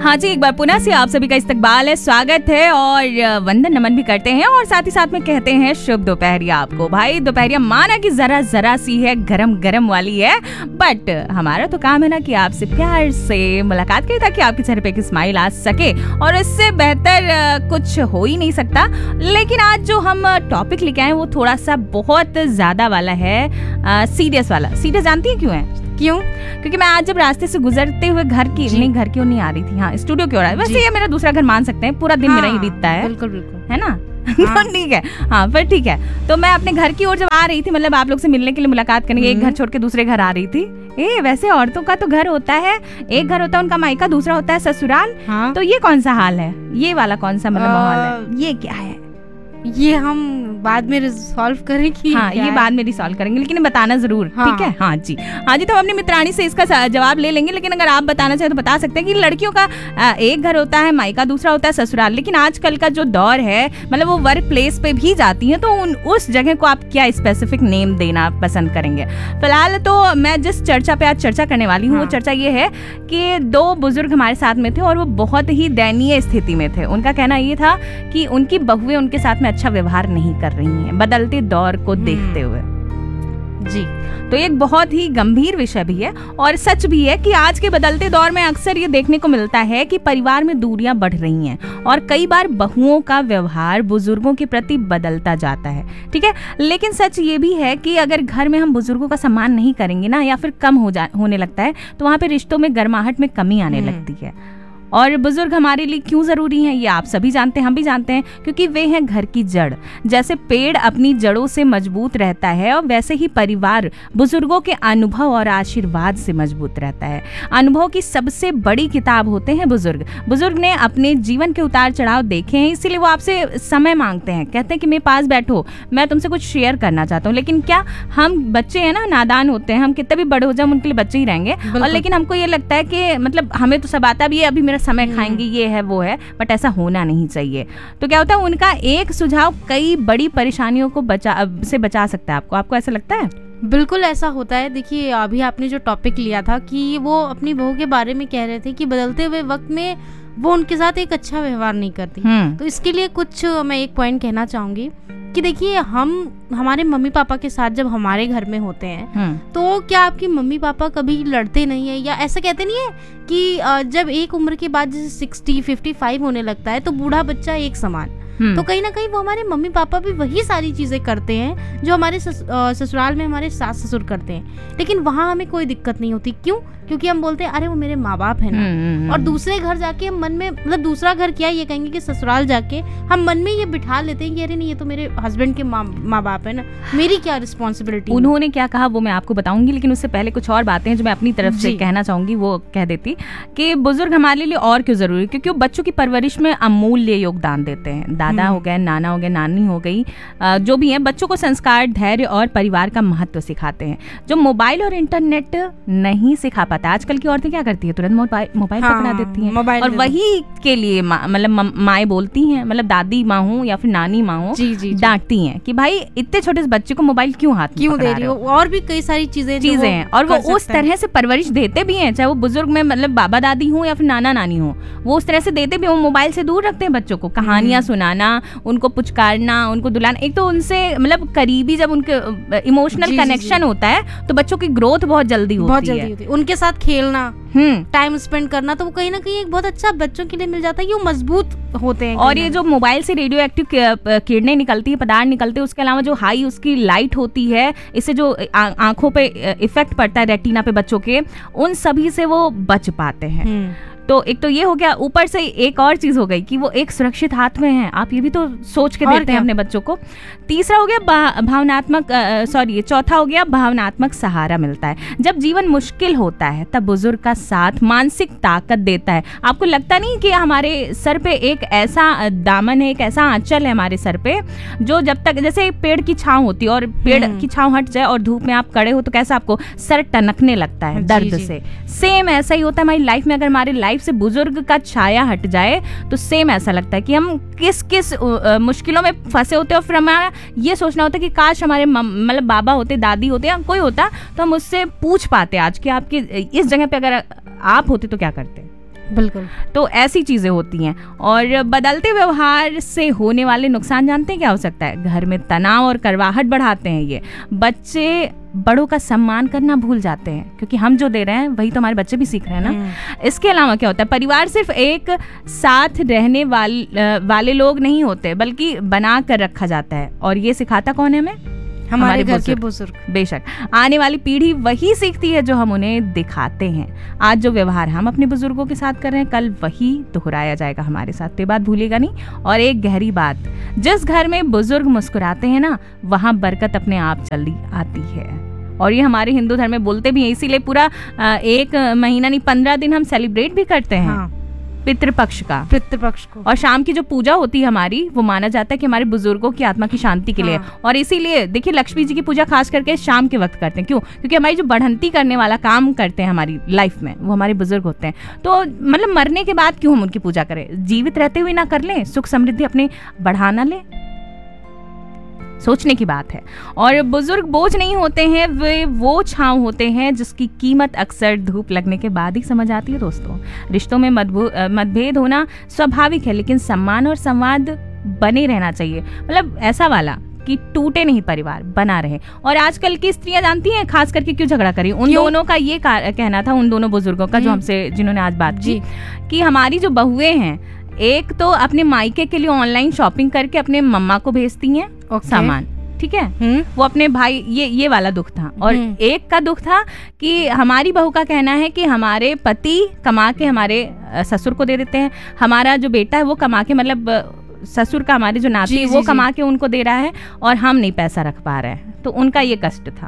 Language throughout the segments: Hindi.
हाँ जी, एक बार पुनः से आप सभी का इस्तकबाल है, स्वागत है और वंदन नमन भी करते हैं और साथ ही साथ में कहते हैं शुभ दोपहरिया आपको। भाई दोपहरिया माना कि जरा सी है, गरम गरम वाली है, बट हमारा तो काम है ना कि आपसे प्यार से मुलाकात करें ताकि आपके चेहरे पे एक स्माइल आ सके, और इससे बेहतर कुछ हो ही नहीं सकता। लेकिन आज जो हम टॉपिक लेके आए वो थोड़ा सा बहुत ज्यादा वाला है, सीरियस वाला। सीरियस जानती है क्यों है? क्यों? क्योंकि मैं आज जब रास्ते से गुजरते हुए घर की नहीं आ रही थी, हाँ स्टूडियो की ओर आई। वैसे ये मेरा दूसरा घर मान सकते हैं, पूरा दिन मेरा ही बीतता है। बिल्कुल बिल्कुल, है ना? हाँ। ठीक है, हाँ फिर ठीक है। तो मैं अपने घर की ओर जब आ रही थी, मतलब आप लोग से मिलने के लिए, मुलाकात करने, एक घर छोड़ के दूसरे घर आ रही थी। वैसे औरतों का तो घर होता है, एक घर होता है उनका मायका, दूसरा होता है ससुराल। हाँ? तो ये कौन सा हाल है? ये वाला कौन सा मतलब माहौल है? ये क्या है? ये हम बाद में रिसॉल्व करेंगे। हाँ, ये बाद में रिसॉल्व करेंगे, लेकिन बताना जरूर। हाँ। ठीक है? हाँ जी, हाँ जी। तो हम अपनी मित्रानी से इसका जवाब ले लेंगे, लेकिन अगर आप बताना चाहें तो बता सकते हैं कि लड़कियों का एक घर होता है मायका, दूसरा होता है ससुराल। लेकिन आजकल का जो दौर है, मतलब वो वर्क प्लेस पे भी जाती हैं, तो उस जगह को आप क्या स्पेसिफिक नेम देना पसंद करेंगे? फिलहाल तो मैं जिस चर्चा पे आज चर्चा करने वाली हूँ, वो चर्चा ये है कि दो बुजुर्ग हमारे साथ में थे और वो बहुत ही दयनीय स्थिति में थे। उनका कहना ये था कि उनकी बहुएं उनके साथ में अच्छा व्यवहार नहीं कर रही हैं बदलते दौर को देखते हुए। जी, तो एक बहुत ही गंभीर विषय भी है और सच भी है कि आज के बदलते दौर में अक्सर ये देखने को मिलता है कि परिवार में दूरियां बढ़ रही हैं और कई बार बहुओं का व्यवहार बुजुर्गों के प्रति बदलता जाता है। ठीक है, लेकिन सच ये भी है कि अगर घर में हम बुजुर्गों का सम्मान नहीं करेंगे ना, या फिर कम होने लगता है, तो वहाँ पे रिश्तों में गर्माहट में कमी आने लगती है। और बुजुर्ग हमारे लिए क्यों जरूरी हैं, ये आप सभी जानते हैं, हम भी जानते हैं, क्योंकि वे हैं घर की जड़। जैसे पेड़ अपनी जड़ों से मजबूत रहता है, और वैसे ही परिवार बुजुर्गों के अनुभव और आशीर्वाद से मजबूत रहता है। अनुभव की सबसे बड़ी किताब होते हैं बुजुर्ग। बुजुर्ग ने अपने जीवन के उतार चढ़ाव देखे हैं, इसीलिए वो आपसे समय मांगते हैं, कहते हैं कि मेरे पास बैठो, मैं तुमसे कुछ शेयर करना चाहता हूँ। लेकिन क्या हम बच्चे हैं ना, नादान होते हैं, हम कितने भी बड़े हो जाए उनके लिए बच्चे ही रहेंगे। और लेकिन हमको ये लगता है कि मतलब हमें तो सब आता भी है, अभी मेरा समय खाएंगे, ये है वो है, बट ऐसा होना नहीं चाहिए। तो क्या होता है, उनका एक सुझाव कई बड़ी परेशानियों को बचा सकता है। आपको ऐसा लगता है? बिल्कुल ऐसा होता है। देखिए, अभी आपने जो टॉपिक लिया था कि वो अपनी बहू के बारे में कह रहे थे कि बदलते हुए वक्त में वो उनके साथ एक अच्छा व्यवहार नहीं करती। तो इसके लिए कुछ मैं एक पॉइंट कहना चाहूंगी कि देखिए, हम हमारे मम्मी पापा के साथ जब हमारे घर में होते हैं, तो क्या आपकी मम्मी पापा कभी लड़ते नहीं है, या ऐसा कहते नहीं है कि जब एक उम्र के बाद जैसे 60-55 होने लगता है तो बूढ़ा बच्चा एक समान। तो कहीं ना कहीं वो हमारे मम्मी पापा भी वही सारी चीजें करते हैं जो हमारे ससुराल में हमारे सास ससुर करते हैं, लेकिन वहाँ हमें कोई दिक्कत नहीं होती। क्यों? क्योंकि हम बोलते हैं अरे वो मेरे माँ बाप है ना। और दूसरे घर जाके हम मन में, मतलब दूसरा घर क्या ये कहेंगे कि ससुराल जाके हम मन में ये बिठा लेते हैं कि अरे नहीं, ये तो मेरे हस्बैंड के माँ बाप है ना, मेरी क्या रिस्पॉन्सिबिलिटी। उन्होंने क्या कहा वो मैं आपको बताऊंगी, लेकिन उससे पहले कुछ और बातें हैं जो मैं अपनी तरफ से कहना चाहूंगी। वो कह देती कि बुजुर्ग हमारे लिए और क्यों जरूरी, क्योंकि वो बच्चों की परवरिश में अमूल्य योगदान देते हैं। दादा हो गए, नाना हो गए, नानी हो गई, जो भी है, बच्चों को संस्कार, धैर्य और परिवार का महत्व सिखाते हैं, जो मोबाइल और इंटरनेट नहीं सिखा पाता। आजकल की औरतें क्या करती है, तुरंत मोबाइल पकड़ा देती हैं और वही के लिए मतलब माएँ बोलती हैं, मतलब दादी माँ हो या फिर नानी माँ हो, डांटती हैं कि भाई इतने छोटे बच्चे को मोबाइल क्यों हाथ में दे रही हो। और भी कई सारी चीजें हैं, और वो उस तरह से परवरिश देते भी हैं, चाहे वो बुजुर्ग में मतलब बाबा दादी हो या फिर नाना नानी हो, वो उस तरह से देते भी, वो मोबाइल से दूर रखते हैं बच्चों को। कहानियां सुनाना, उनको पुचकारना, उनको दुलाना, एक तो उनसे मतलब करीबी जब उनके इमोशनल कनेक्शन होता है तो बच्चों की ग्रोथ बहुत जल्दी होती है। उनके साथ खेलना, टाइम स्पेंड करना, तो वो कहीं ना कहीं एक बहुत अच्छा बच्चों के लिए मिल जाता है, ये मजबूत होते हैं। और ये जो मोबाइल से रेडियो एक्टिव किरणें निकलती है, पदार्थ निकलते हैं, उसके अलावा जो हाई उसकी लाइट होती है, इससे जो आंखों पे इफेक्ट पड़ता है रेटिना पे बच्चों के, उन सभी से वो बच पाते हैं। तो एक तो ये हो गया, ऊपर से एक और चीज हो गई कि वो एक सुरक्षित हाथ में है। आप ये भी तो सोच के देते हैं अपने बच्चों को। तीसरा हो गया भावनात्मक चौथा हो गया भावनात्मक सहारा मिलता है। जब जीवन मुश्किल होता है तब बुजुर्ग का साथ मानसिक ताकत देता है। आपको लगता नहीं कि हमारे सर पे एक ऐसा दामन है, एक ऐसा आंचल है हमारे सर पे, जो जब तक, जैसे पेड़ की छांव होती है और पेड़ की छांव हट जाए और धूप में आप खड़े हो तो कैसा आपको सर टनकने लगता है दर्द से। सेम ऐसा ही होता है हमारी लाइफ में। अगर हमारी लाइफ से बुजुर्ग का छाया हट जाए तो सेम ऐसा लगता है कि हम किस किस मुश्किलों में फंसे होते हैं, और फिर हमारा ये सोचना होता है कि काश हमारे मतलब बाबा होते, दादी होते या कोई होता तो हम उससे पूछ पाते आज कि आपकी इस जगह पे अगर आप होते तो क्या करते। बिल्कुल। तो ऐसी चीजें होती हैं। और बदलते व्यवहार से होने वाले नुकसान जानते हैं क्या हो सकता है? घर में तनाव और कड़वाहट बढ़ाते हैं ये। बच्चे बड़ों का सम्मान करना भूल जाते हैं, क्योंकि हम जो दे रहे हैं वही तो हमारे बच्चे भी सीख रहे हैं ना। इसके अलावा क्या होता है, परिवार सिर्फ एक साथ रहने वाले लोग नहीं होते, बल्कि बना कर रखा जाता है। और ये सिखाता कौन है हमें? हमारे घर के बुजुर्ग। बेशक आने वाली पीढ़ी वही सीखती है जो हम उन्हें दिखाते हैं। आज जो व्यवहार हम अपने बुजुर्गों के साथ कर रहे हैं, कल वही दोहराया जाएगा हमारे साथ। तो ये बात भूलिएगा नहीं। और एक गहरी बात, जिस घर में बुजुर्ग मुस्कुराते हैं ना, वहां बरकत अपने आप चली आती है। और ये हमारे हिंदू धर्म में बोलते भी हैं, इसीलिए पूरा 1 महीना नहीं 15 दिन हम सेलिब्रेट भी करते हैं। हाँ। पितृपक्ष को। और शाम की जो पूजा होती है हमारी, वो माना जाता है कि हमारे बुजुर्गों की आत्मा की शांति के लिए। और इसीलिए देखिए लक्ष्मी जी की पूजा खास करके शाम के वक्त करते हैं। क्यों? क्योंकि हमारी जो बढ़ंती करने वाला काम करते हैं हमारी लाइफ में, वो हमारे बुजुर्ग होते हैं। तो मतलब मरने के बाद क्यों हम उनकी पूजा करें? जीवित रहते हुए ना कर लें, सुख समृद्धि अपने बढ़ाना लें। सोचने की बात है। और बुजुर्ग बोझ नहीं होते हैं, वे वो छांव होते हैं जिसकी कीमत अक्सर धूप लगने के बाद ही समझ आती है। दोस्तों, रिश्तों में मतभेद होना स्वाभाविक है, लेकिन सम्मान और संवाद बने रहना चाहिए। मतलब ऐसा वाला कि टूटे नहीं, परिवार बना रहे। और आजकल की स्त्रियां जानती हैं खास करके क्यों झगड़ा करी? उन दोनों का ये कहना था, उन दोनों बुजुर्गों का, जो हमसे जिन्होंने आज बात की, कि हमारी जो बहुएं हैं, एक तो अपने मायके के लिए ऑनलाइन शॉपिंग करके अपने मम्मा को भेजती हैं सामान, ठीक है, वो अपने भाई, ये वाला दुख था। और एक का दुख था कि हमारी बहू का कहना है कि हमारे पति कमा के हमारे ससुर को दे देते हैं, हमारा जो बेटा है वो कमा के, मतलब ससुर का हमारे जो नाती है वो कमा के उनको दे रहा है, और हम नहीं पैसा रख पा रहे हैं। तो उनका ये कष्ट था।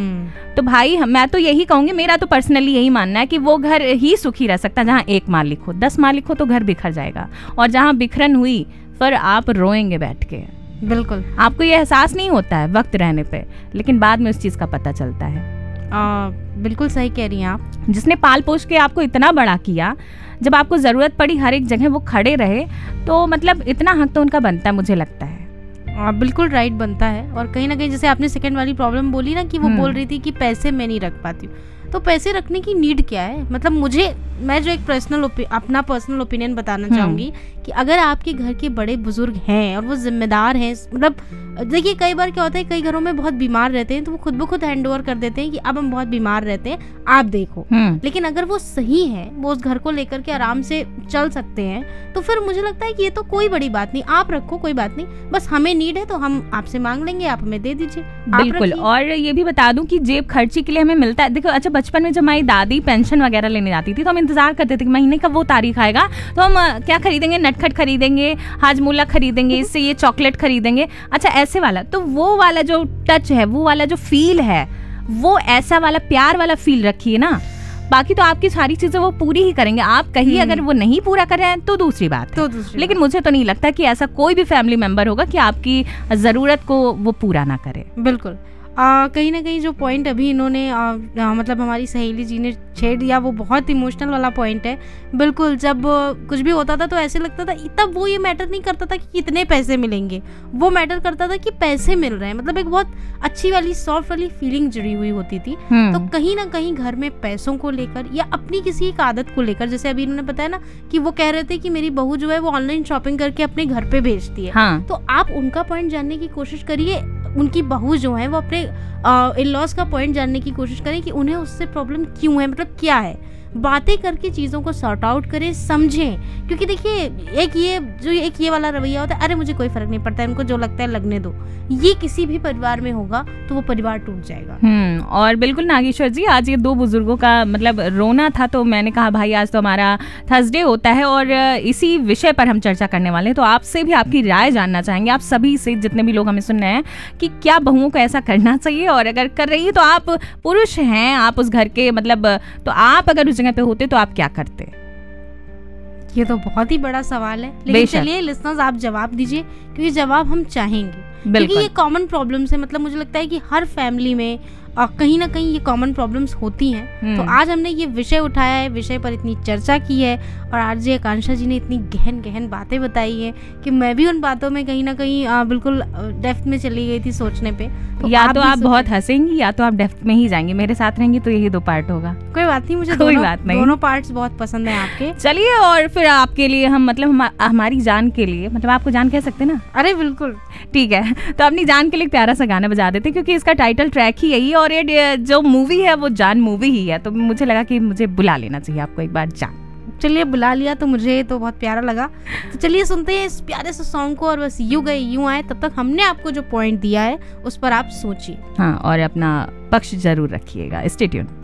तो भाई मैं तो यही कहूंगी, मेरा तो पर्सनली यही मानना है कि वो घर ही सुखी रह सकता है जहाँ 1 मालिक हो। 10 मालिक हो तो घर बिखर जाएगा, और जहाँ बिखरन हुई फिर आप रोएंगे बैठ के। बिल्कुल। आपको ये एहसास नहीं होता है वक्त रहने पे, लेकिन बाद में उस चीज का पता चलता है। बिल्कुल सही कह रही हैं आप। जिसने पाल पोष के आपको इतना बड़ा किया, जब आपको जरूरत पड़ी हर एक जगह वो खड़े रहे, तो मतलब इतना हक तो उनका बनता है, मुझे लगता है। बिल्कुल राइट बनता है। और कहीं ना कहीं जैसे आपने सेकंड वाली प्रॉब्लम बोली ना, कि वो बोल रही थी कि पैसे मैं नहीं रख पाती हूँ, तो पैसे रखने की नीड क्या है? मतलब मैं जो एक अपना पर्सनल ओपिनियन बताना चाहूंगी कि अगर आपके घर के बड़े बुजुर्ग हैं और वो जिम्मेदार हैं, मतलब देखिए कई बार क्या होता है, कई घरों में बहुत बीमार रहते हैं तो वो खुद ब खुद हैंड ओवर कर देते हैं कि अब हम बहुत बीमार रहते हैं, आप देखो। लेकिन अगर वो सही है, वो उस घर को लेकर के आराम से चल सकते हैं, तो फिर मुझे लगता है कि ये तो कोई बड़ी बात नहीं, आप रखो, कोई बात नहीं, बस हमें नीड है तो हम आपसे मांग लेंगे, आप हमें दे दीजिए। बिल्कुल। और ये भी बता दूं कि जेब खर्ची के लिए हमें मिलता है। देखो, अच्छा बचपन में जब हमारी दादी पेंशन वगैरह लेने जाती थी तो हम इंतजार करते थे कि महीने का वो तारीख आएगा तो हम क्या खरीदेंगे, नटखट खरीदेंगे, हाजमोला खरीदेंगे, इससे ये चॉकलेट खरीदेंगे। अच्छा ऐसे वाला, तो वो वाला जो टच है, वो वाला जो फील है, वो ऐसा वाला प्यार वाला फील रखिए ना। बाकी तो आपकी सारी चीजें वो पूरी ही करेंगे। आप कहीं अगर वो नहीं पूरा कर रहे हैं तो दूसरी बात है। लेकिन मुझे तो नहीं लगता कि ऐसा कोई भी फैमिली मेंबर होगा कि आपकी जरूरत को वो पूरा ना करे। बिल्कुल। कहीं ना कहीं जो पॉइंट अभी इन्होंने मतलब हमारी सहेली जी ने छेड़ दिया, वो बहुत इमोशनल वाला पॉइंट है। बिल्कुल, जब कुछ भी होता था तो ऐसे लगता था, तब वो ये मैटर नहीं करता था कि कितने पैसे मिलेंगे, वो मैटर करता था कि पैसे मिल रहे हैं। मतलब एक बहुत अच्छी वाली सॉफ्ट वाली फीलिंग जुड़ी हुई होती थी। तो कहीं ना कहीं घर में पैसों को लेकर या अपनी किसी एक आदत को लेकर, जैसे अभी इन्होंने बताया ना कि वो कह रहे थे कि मेरी बहू जो है वो ऑनलाइन शॉपिंग करके अपने घर पे भेजती है। तो आप उनका पॉइंट जानने की कोशिश करिए, उनकी बहू जो है वो अपने इन-लॉज का पॉइंट जानने की कोशिश करें कि उन्हें उससे प्रॉब्लम क्यों है, मतलब क्या है। बातें करके चीज़ों को सॉर्ट आउट करें, समझें। क्योंकि देखिए एक ये वाला रवैया होता है, अरे मुझे कोई फर्क नहीं पड़ता है, उनको जो लगता है लगने दो, ये किसी भी परिवार में होगा तो वो परिवार टूट जाएगा। और बिल्कुल नागेश्वर जी, आज ये 2 बुजुर्गों का मतलब रोना था, तो मैंने कहा भाई आज तो हमारा थर्सडे होता है और इसी विषय पर हम चर्चा करने वाले हैं। तो आपसे भी आपकी राय जानना चाहेंगे, आप सभी से, जितने भी लोग हमें सुन रहे हैं, कि क्या बहुओं को ऐसा करना चाहिए, और अगर कर रही है तो आप पुरुष हैं, आप उस घर के, मतलब तो आप अगर उस जगह पे होते तो आप क्या करते? ये तो बहुत ही बड़ा सवाल है, लेकिन चलिए लिसनर्स आप जवाब दीजिए, क्योंकि जवाब हम चाहेंगे। क्योंकि ये कॉमन प्रॉब्लम्स है। मतलब मुझे लगता है कि हर फैमिली में कहीं ना कहीं ये कॉमन प्रॉब्लम्स होती हैं। तो आज हमने ये विषय उठाया है, विषय पर इतनी चर्चा की है और आरजे आकांक्षा जी ने इतनी गहन गहन बातें बताई हैं कि मैं भी उन बातों में कहीं ना कहीं बिल्कुल डेप्थ में चली गई थी सोचने पे। तो या तो आप बहुत हंसेंगी या तो आप डेप्थ में ही जाएंगे। मेरे साथ रहेंगी तो यही 2 पार्ट होगा। कोई बात नहीं, मुझे दोनों पार्ट्स बहुत पसंद है आपके। चलिए, और फिर आपके लिए हम मतलब हमारी जान के लिए, मतलब आपको जान कह सकते ना? अरे बिल्कुल, ठीक है। तो अपनी जान के लिए प्यारा सा गाना बजा देते क्योंकि इसका टाइटल ट्रैक ही यही और ये जो मूवी है वो जान मूवी ही है। तो मुझे लगा कि मुझे बुला लेना चाहिए आपको एक बार जान। चलिए, बुला लिया तो मुझे तो बहुत प्यारा लगा। तो चलिए सुनते हैं इस प्यारे से सॉन्ग को और बस यूं गए यूं आए। तब तक हमने आपको जो पॉइंट दिया है उस पर आप सोचिए। हाँ, और अपना पक्ष जरूर रखिएगा। Stay tune.